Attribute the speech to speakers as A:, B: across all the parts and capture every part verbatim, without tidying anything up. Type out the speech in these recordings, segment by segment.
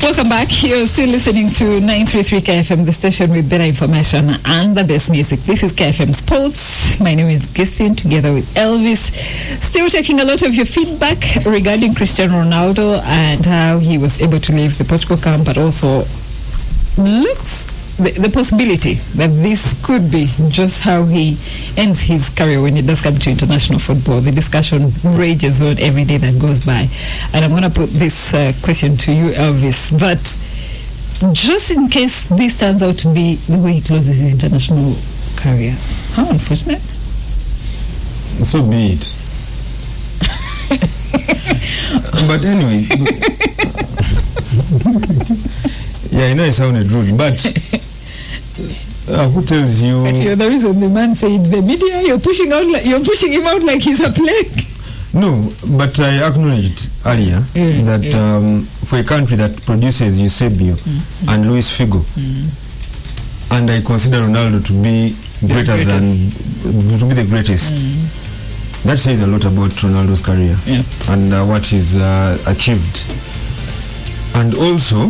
A: Welcome back. You're still listening to nine three three K F M, the station with better information and the best music. This is K F M Sports. My name is Gistin, together with Elvis. Still taking a lot of your feedback regarding Cristiano Ronaldo and how he was able to leave the Portugal camp, but also looks the, the possibility that this could be just how he ends his career when it does come to international football. The discussion rages on every day that goes by. And I'm going to put this uh, question to you, Elvis, but just in case this turns out to be the way he closes his international career, how unfortunate.
B: So be it. But anyway, yeah, I know it sounded rude, but uh, who tells you?
A: But you're the reason the man said the media. You're pushing out. Like, you're pushing him out like he's a plague.
B: No, but I acknowledged earlier mm, that yeah. um, for a country that produces Eusebio mm, and Luis Figo, mm. and I consider Ronaldo to be greater than to be the greatest. Mm. That says a lot about Ronaldo's career yeah. and uh, what he's uh, achieved, and also.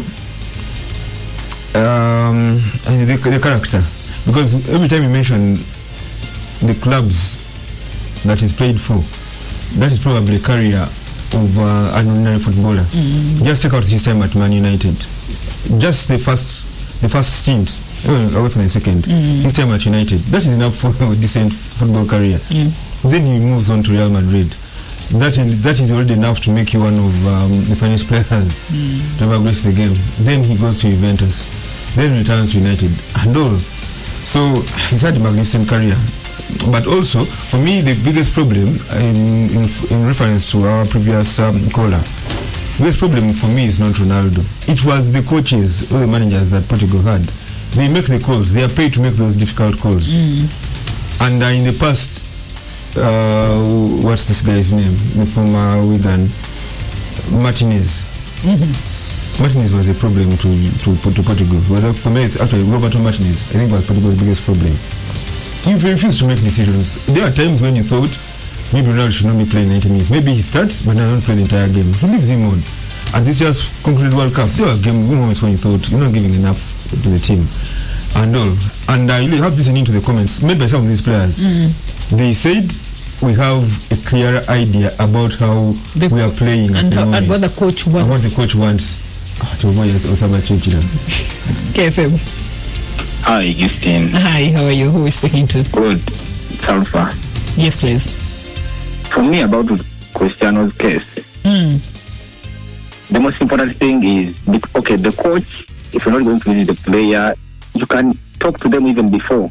B: Um, the, the character, because every time you mention the clubs that he's played for, that is probably a career of uh, an ordinary footballer. Mm-hmm. Just take out his time at Man United, just the first the first stint, away from the second, mm-hmm. his time at United, that is enough for a decent football career. Mm. Then he moves on to Real Madrid. That is, that is already enough to make you one of um, the finest players mm. to ever grace the game. Then he goes to Juventus, then returns to United and all. So he's had a magnificent career. But also, for me, the biggest problem, in, in, in reference to our previous um, caller, the biggest problem for me is not Ronaldo. It was the coaches or the managers that Portugal had. They make the calls. They are paid to make those difficult calls. Mm. And uh, in the past, uh, what's this guy's name? The former Wigan, Martinez. Mm-hmm. Martinez was a problem to to, to Portugal. Well, for me, it's actually Roberto Martinez. I think was Portugal's biggest problem. He refused to make decisions. There are times when you thought maybe Ronaldo should not be playing ninety minutes. Maybe he starts, but not play the entire game. He leaves him on. And this just concluded World Cup. There were game moments when you thought you're not giving enough to the team and all. And I really have listening to the comments made by some of these players. Mm-hmm. They said we have a clear idea about how the, we are playing
A: and, how, and what the coach wants.
B: And what the coach wants. To avoid Osama Churchill.
A: K F M.
C: Hi, Gistin.
A: Hi, how are you? Who are we speaking to?
C: Good. It's Alpha.
A: Yes, please.
C: For me, about Cristiano's case, mm. the most important thing is, okay, the coach, if you're not going to visit the player, you can talk to them even before.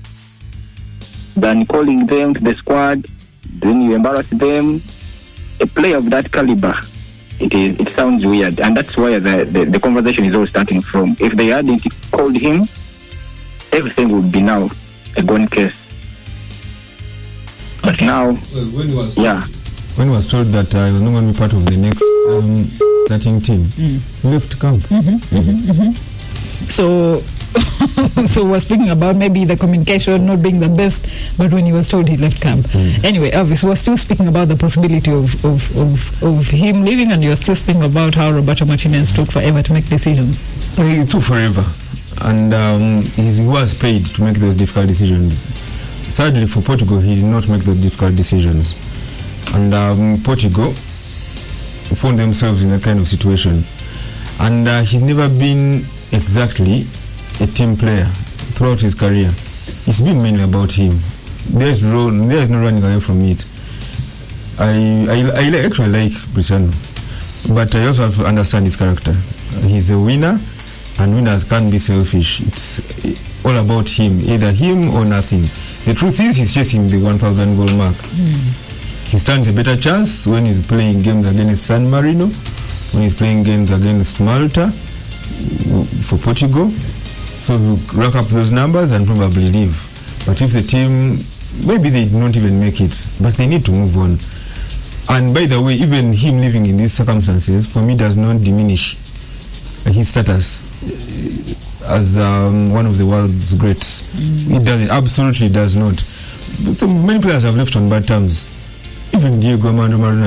C: Than calling them to the squad, then you embarrass them. A player of that caliber, it is. It sounds weird, and that's where the, the, the conversation is all starting from. If they hadn't called him, everything would be now a gone case. But okay. now,
B: well, when he was
C: yeah,
B: when he was told that uh, he was not going to be part of the next um, starting team, mm. he left camp.
A: Mm-hmm, mm-hmm, mm-hmm. So, so we're speaking about maybe the communication not being the best, but when he was told he left camp. Mm. Anyway, Elvis, we're still speaking about the possibility of, of, of, of him leaving, and you're still speaking about how Roberto Martinez took forever to make decisions.
B: He took forever, and um, he was paid to make those difficult decisions. Sadly for Portugal, he did not make those difficult decisions, and um, Portugal found themselves in that kind of situation, and uh, he's never been exactly a team player throughout his career. It's been mainly about him. There's no, there's no running away from it. I, I, I actually like Cristiano, but I also have to understand his character. He's a winner, and winners can't be selfish. It's all about him, either him or nothing. The truth is, he's chasing the one thousand goal mark. Mm. He stands a better chance when he's playing games against San Marino, when he's playing games against Malta for Portugal. So he'll rack up those numbers and probably leave. But if the team, maybe they don't even make it, but they need to move on. And by the way, even him living in these circumstances, for me, does not diminish his status as um, one of the world's greats. Mm. It doesn't, absolutely does not. But so many players have left on bad terms. Even Diego Armando Maradona